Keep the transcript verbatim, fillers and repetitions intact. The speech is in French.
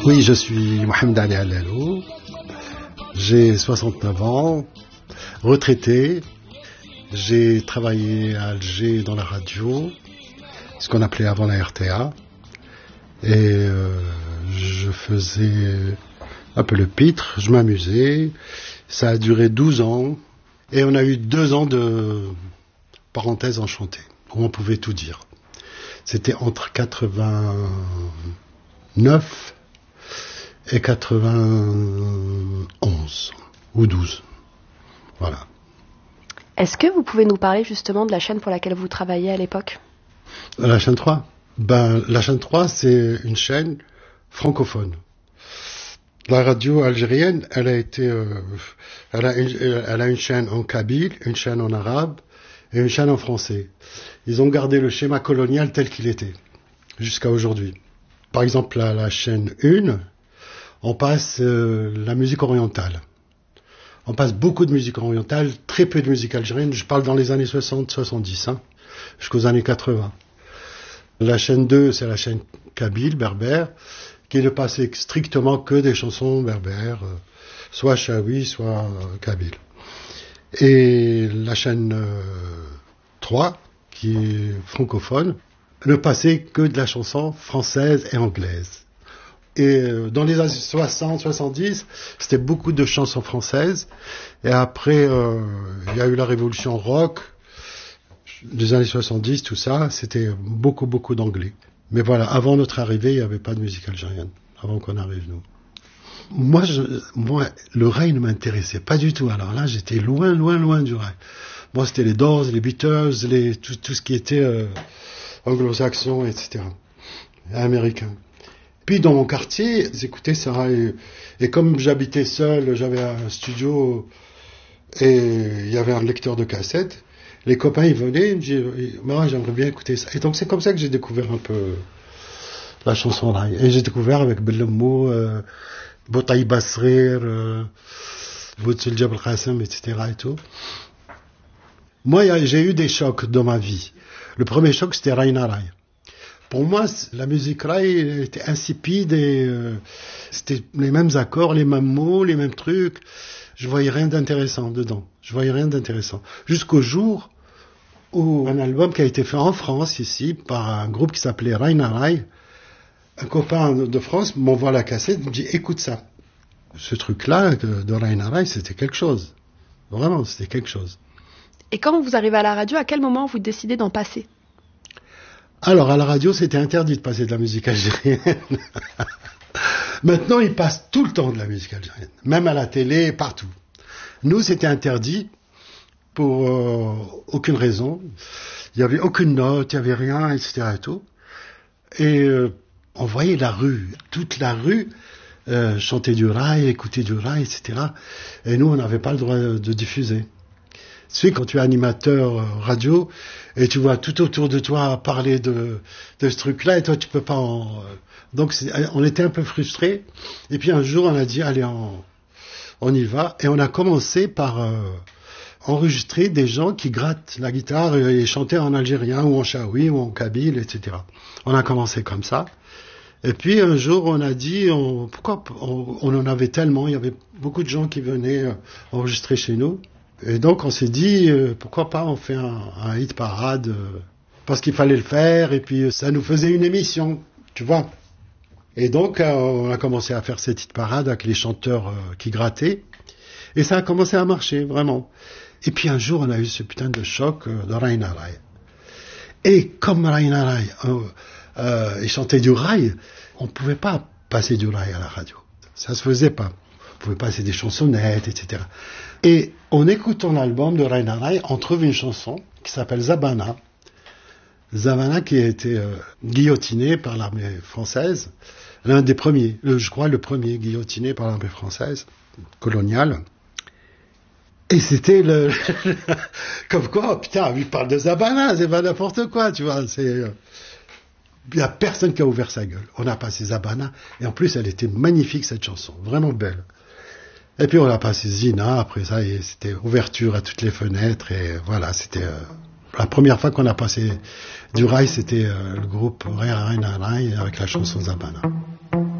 Oui, je suis Mohamed Ali Allalou, j'ai soixante-neuf ans, retraité, j'ai travaillé à Alger dans la radio, ce qu'on appelait avant la R T A, et euh, je faisais un peu le pitre, je m'amusais, ça a duré douze ans, et on a eu deux ans de parenthèse enchantée, où on pouvait tout dire. C'était entre quatre-vingt-neuf et quatre-vingt-onze ou douze. Voilà. Est-ce que vous pouvez nous parler justement de la chaîne pour laquelle vous travailliez à l'époque ? La chaîne trois. Ben, la chaîne trois, c'est une chaîne francophone. La radio algérienne, elle a été, euh, elle a une, elle a une chaîne en kabyle, une chaîne en arabe et une chaîne en français. Ils ont gardé le schéma colonial tel qu'il était jusqu'à aujourd'hui. Par exemple, à la chaîne un, on passe euh, la musique orientale. On passe beaucoup de musique orientale, très peu de musique algérienne. Je parle dans les années soixante soixante-dix, hein, jusqu'aux années quatre-vingts. La chaîne deux, c'est la chaîne kabyle, berbère, qui ne passait strictement que des chansons berbères, euh, soit chaoui, soit euh, kabyle. Et la chaîne euh, trois, qui est francophone, ne passait que de la chanson française et anglaise. Et dans les années soixante soixante-dix, c'était beaucoup de chansons françaises. Et après, euh, il y a eu la révolution rock, des années soixante-dix, tout ça, c'était beaucoup, beaucoup d'anglais. Mais voilà, avant notre arrivée, il n'y avait pas de musique algérienne, avant qu'on arrive, nous. Moi, je, moi, le rail ne m'intéressait pas du tout. Alors là, j'étais loin, loin, loin du rail. Moi, c'était les Doors, les Beatles, les, tout, tout ce qui était euh, anglo-saxon, et cetera, américain. Puis dans mon quartier, j'écoutais ça, et, et comme j'habitais seul, j'avais un studio et il y avait un lecteur de cassettes, les copains ils venaient, ils me disaient moi j'aimerais bien écouter ça. Et donc c'est comme ça que j'ai découvert un peu la chanson rail. Et j'ai découvert avec Bellemou, euh, Boutaï Basrir, euh, Boutsoul Jabal Qassem, et cetera et tout. Moi j'ai eu des chocs dans ma vie. Le premier choc c'était Raïna Raï. Pour moi, la musique raï était insipide et euh, c'était les mêmes accords, les mêmes mots, les mêmes trucs. Je voyais rien d'intéressant dedans. Je voyais rien d'intéressant. Jusqu'au jour où un album qui a été fait en France, ici, par un groupe qui s'appelait Raïna Raï, un copain de France m'envoie la cassette, me dit « Écoute ça ». Ce truc-là de, de Raïna Raï, c'était quelque chose. Vraiment, c'était quelque chose. Et quand vous arrivez à la radio, à quel moment vous décidez d'en passer ? Alors, à la radio, c'était interdit de passer de la musique algérienne. Maintenant, ils passent tout le temps de la musique algérienne. Même à la télé, partout. Nous, c'était interdit pour euh, aucune raison. Il n'y avait aucune note, il n'y avait rien, et cetera et tout. Et euh, on voyait la rue, toute la rue, euh, chanter du rail, écouter du rail, et cetera. Et nous, on n'avait pas le droit de, de diffuser. Tu sais, quand tu es animateur radio et tu vois tout autour de toi parler de, de ce truc-là et toi tu peux pas en... Donc c'est, on était un peu frustrés. Et puis un jour on a dit allez on, on y va. Et on a commencé par euh, enregistrer des gens qui grattent la guitare et, et chanter en algérien ou en chaoui ou en kabyle, et cetera. On a commencé comme ça. Et puis un jour on a dit on, pourquoi on, on en avait tellement, il y avait beaucoup de gens qui venaient euh, enregistrer chez nous. Et donc on s'est dit, euh, pourquoi pas on fait un, un hit parade, euh, parce qu'il fallait le faire, et puis euh, ça nous faisait une émission, tu vois. Et donc euh, on a commencé à faire cette hit parade avec les chanteurs euh, qui grattaient, et ça a commencé à marcher, vraiment. Et puis un jour on a eu ce putain de choc euh, de Raïna Raï. Et comme Raïna Raï, euh, euh, il chantait du rail, on ne pouvait pas passer du rail à la radio. Ça se faisait pas. On pouvait passer des chansonnettes, et cetera. Et en écoutant l'album de Raïna Raï, on trouve une chanson qui s'appelle Zabana. Zabana qui a été euh, guillotiné par l'armée française, l'un des premiers, le, je crois le premier guillotiné par l'armée française coloniale. Et c'était le... Comme quoi, oh, putain, il parle de Zabana, c'est pas n'importe quoi, tu vois. C'est... Euh... Il n'y a personne qui a ouvert sa gueule. On a passé Zabana, et en plus elle était magnifique cette chanson, vraiment belle. Et puis on a passé Zina, après ça, et c'était ouverture à toutes les fenêtres, et voilà, c'était euh, la première fois qu'on a passé du rail, c'était euh, le groupe Raïna Raï avec la chanson Zabana.